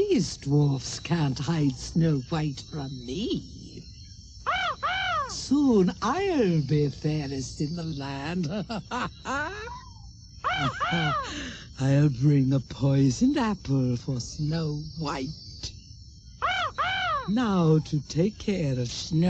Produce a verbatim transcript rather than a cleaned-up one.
These dwarfs can't hide Snow White from me. Soon I'll be fairest in the land. I'll bring a poisoned apple for Snow White. Now to take care of Snow